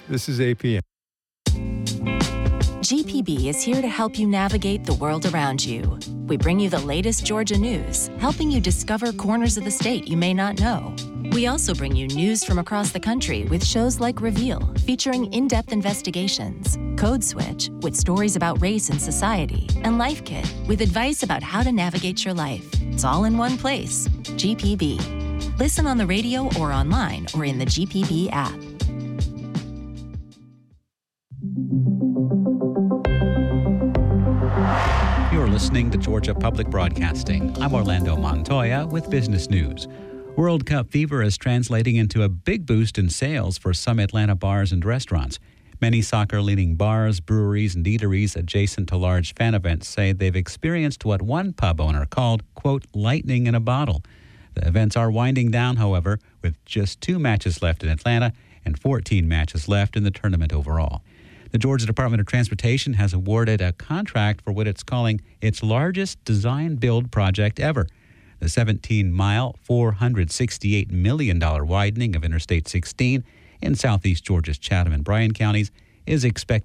This is APM. GPB is here to help you navigate the world around you. We bring you the latest Georgia news, helping you discover corners of the state you may not know. We also bring you news from across the country with shows like Reveal, featuring in-depth investigations, Code Switch, with stories about race and society, and Life Kit, with advice about how to navigate your life. It's all in one place. GPB. Listen on the radio or online or in the GPB app. You're listening to Georgia Public Broadcasting. I'm Orlando Montoya with business news. World Cup fever is translating into a big boost in sales for some Atlanta bars and restaurants. Many soccer-leaning bars, breweries, and eateries adjacent to large fan events say they've experienced what one pub owner called, quote, lightning in a bottle. The events are winding down, however, with just 2 matches left in Atlanta and 14 matches left in the tournament overall. The Georgia Department of Transportation has awarded a contract for what it's calling its largest design-build project ever. The 17-mile, $468 million widening of Interstate 16 in southeast Georgia's Chatham and Bryan counties is expected